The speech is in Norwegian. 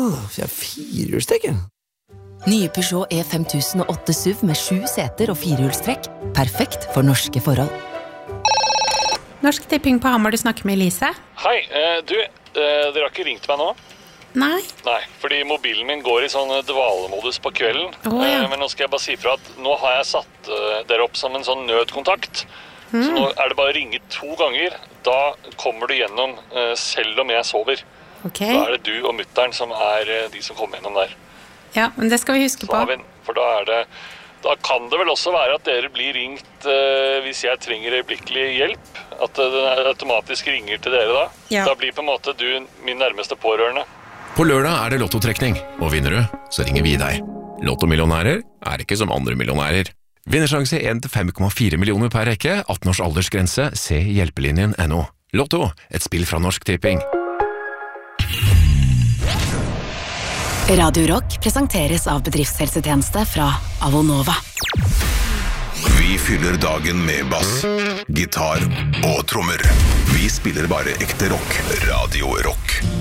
Firehjulstrekk, ja. Nye Peugeot E5008 SUV med 7 seter og 4-hjulstrekk. Perfekt for norske forhold. Norsk Tipping på Hamar, du snakker med Elise. Hei, dere har ikke ringt meg nå? Nei. Nei, fordi mobilen min går i sånn dvalemodus på kvelden. Ja. Men nå skal jeg bare si fra at nå har jeg satt dere opp som en sånn nødkontakt. Så nå er det bare å ringe 2 ganger. Da kommer du gjennom selv om jeg sover. Ok. Da er det du og mutteren som er de som kommer gjennom der. Ja, men det skal vi huske på. For da kan det vel også være at dere blir ringt hvis jeg trenger øyeblikkelig hjelp. At den automatisk ringer til dere da. Ja. Da blir på en måte du min nærmeste pårørende. På lørdag er det lottotrekning, og vinner du, så ringer vi deg. Lottomillionærer er ikke som andre millionærer. Vinnersjanse 1-5,4 millioner per rekke, 18 års aldersgrense, se hjelpelinjen.no. Lotto, et spill fra Norsk Tipping. Radio Rock presenteres av bedriftshelsetjeneste fra Avonova. Vi fyller dagen med bass, gitar og trommer. Vi spiller bare ekte rock. Radio Rock.